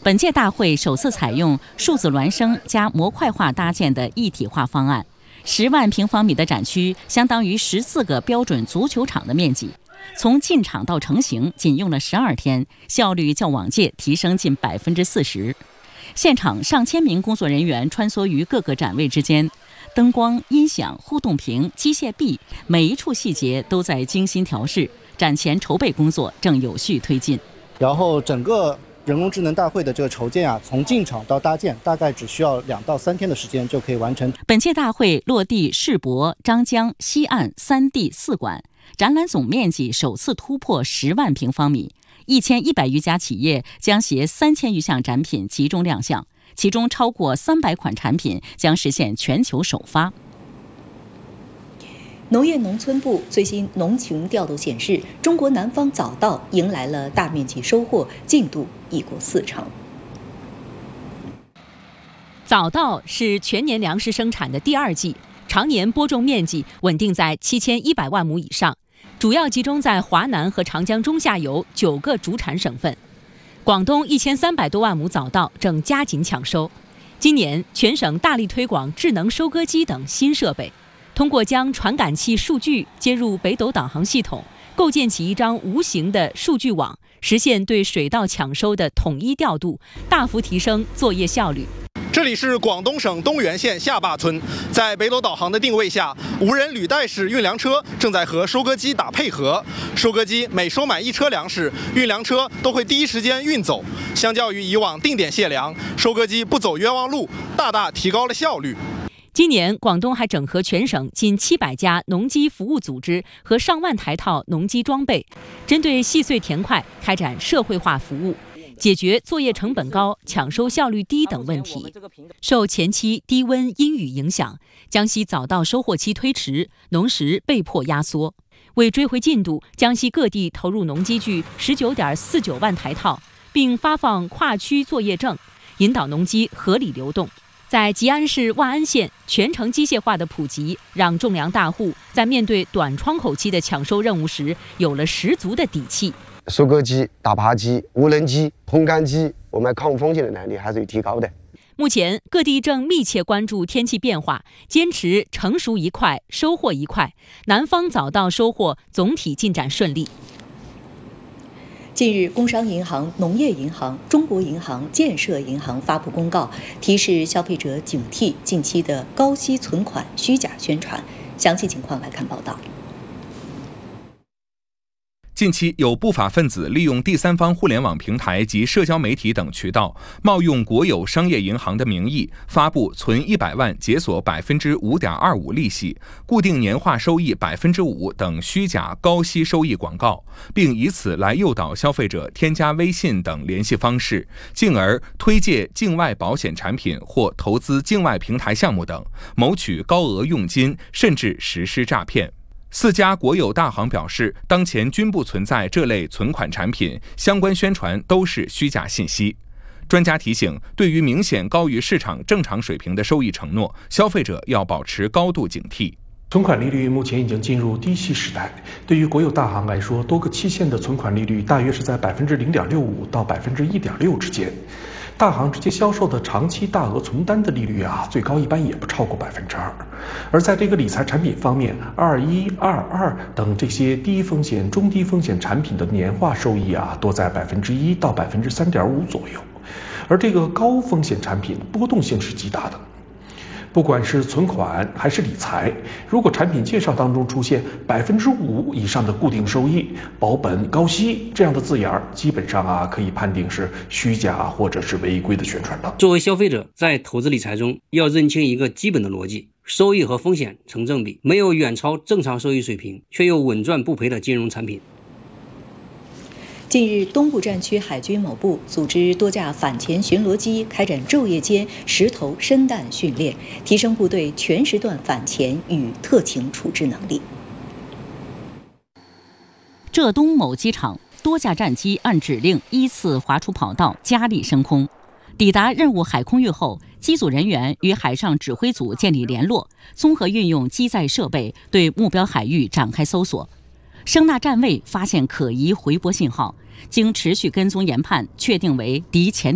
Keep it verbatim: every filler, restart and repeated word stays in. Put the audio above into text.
本届大会首次采用数字孪生加模块化搭建的一体化方案，十万平方米的展区相当于十四个标准足球场的面积。从进场到成型仅用了十二天，效率较往届提升近百分之四十。现场上千名工作人员穿梭于各个展位之间，灯光、音响、互动屏、机械臂，每一处细节都在精心调试。展前筹备工作正有序推进。 然后整个人工智能大会的这个筹建啊，从进场到搭建，大概只需要两到三天的时间就可以完成。 本届大会落地世博、张江、西岸三地四馆，展览总面积首次突破十万平方米，一千一百余家企业将携三千余项展品集中亮相，其中超过三百款产品将实现全球首发。 农业农村部最新农情调度显示，中国南方早稻迎来了大面积收获，进度已过四成。 早稻是全年粮食生产的第二季，常年播种面积稳定在七千一百万亩以上，主要集中在华南和长江中下游九个主产省份。广东一千三百多万亩早稻正加紧抢收。今年全省大力推广智能收割机等新设备。通过将传感器数据接入北斗导航系统，构建起一张无形的数据网，实现对水稻抢收的统一调度，大幅提升作业效率。 这里是广东省东源县下坝村，在北斗导航的定位下，无人履带式运粮车正在和收割机打配合。收割机每收买一车粮食，运粮车都会第一时间运走。相较于以往定点卸粮，收割机不走冤枉路，大大提高了效率。 今年，广东还整合全省近七百家农机服务组织和上万台套农机装备，针对细碎田块开展社会化服务，解决作业成本高、抢收效率低等问题。受前期低温阴雨影响，江西早稻收获期推迟，农时被迫压缩。为追回进度，江西各地投入农机具十九点四九万台套，并发放跨区作业证，引导农机合理流动。在吉安市万安县，全程机械化的普及，让种粮大户在面对短窗口期的抢收任务时，有了十足的底气。 收割机、打耙机、无人机、烘干机，我们抗风险的能力还是有提高的。 目前，各地正密切关注天气变化，坚持成熟一块、收获一块。南方早稻收获总体进展顺利。 近日，工商银行、农业银行、中国银行、建设银行发布公告，提示消费者警惕近期的高息存款虚假宣传。详细情况来看报道。 近期有不法分子利用第三方互联网平台及社交媒体等渠道，冒用国有商业银行的名义，发布存一百万解锁百分之五点二五利息、固定年化收益百分之五等虚假高息收益广告，并以此来诱导消费者添加微信等联系方式，进而推介境外保险产品或投资境外平台项目等，谋取高额佣金，甚至实施诈骗。四家国有大行表示，当前均不存在这类存款产品，相关宣传都是虚假信息。专家提醒，对于明显高于市场正常水平的收益承诺，消费者要保持高度警惕。 存款利率目前已经进入低息时代，对于国有大行来说，多个期限的存款利率大约是在百分之零点六五到百分之一点六之间。大行直接销售的长期大额存单的利率啊，最高一般也不超过百分之二。而在这个理财产品方面，二一、二二等这些低风险、中低风险产品的年化收益啊，多在百分之一到百分之三点五左右。而这个高风险产品波动性是极大的。不管是存款还是理财，如果产品介绍当中出现百分之五以上的固定收益、保本高息这样的字眼，基本上啊可以判定是虚假或者是违规的宣传了。 作为消费者，在投资理财中要认清一个基本的逻辑：收益和风险成正比，没有远超正常收益水平却又稳赚不赔的金融产品。 近日，东部战区海军某部组织多架反潜巡逻机开展昼夜间实投深弹训练，提升部队全时段反潜与特情处置能力。 浙东某机场多架战机按指令依次划出跑道，加力升空。抵达任务海空域后，机组人员与海上指挥组建立联络，综合运用机载设备对目标海域展开搜索。声纳站位发现可疑回波信号，经持续跟踪研判，确定为敌潜